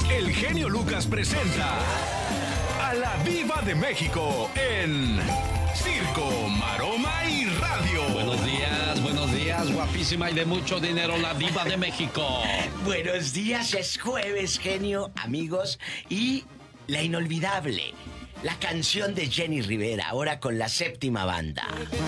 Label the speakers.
Speaker 1: El genio Lucas presenta a la Diva de México en Circo, Maroma y Radio.
Speaker 2: Buenos días, guapísima y de mucho dinero, la Diva de México.
Speaker 3: Buenos días, es jueves, genio, amigos, y la inolvidable, la canción de Jenny Rivera, ahora con la séptima banda.